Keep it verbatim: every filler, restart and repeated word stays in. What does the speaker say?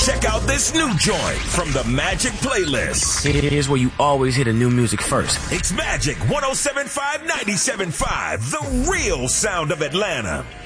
Check out this new joint from the Magic Playlist. Here's where you always hear the new music first. It's Magic one oh seven point five, ninety-seven point five, the real sound of Atlanta.